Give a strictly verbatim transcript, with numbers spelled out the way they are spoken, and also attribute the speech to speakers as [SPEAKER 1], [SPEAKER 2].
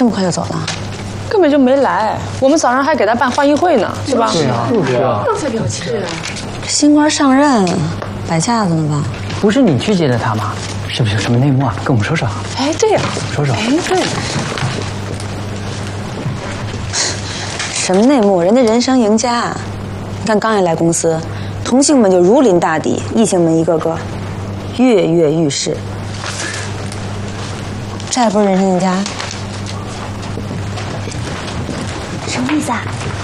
[SPEAKER 1] 这么快就走了？
[SPEAKER 2] 根本就没来。我们早上还给他办欢迎会呢，是吧？
[SPEAKER 3] 对啊，就是啊。
[SPEAKER 4] 这才表气啊！
[SPEAKER 1] 新官上任，摆架子呢吧？
[SPEAKER 3] 不是你去接的他吗？是不是有什么内幕啊？跟我们说说。
[SPEAKER 2] 哎，对呀，
[SPEAKER 3] 说说。
[SPEAKER 2] 哎，对。
[SPEAKER 1] 什么内幕？人家人生赢家，你看刚一来公司，同性们就如临大敌，异性们一个个跃跃欲试。这还不是人生赢家？
[SPEAKER 5] 什么意思啊？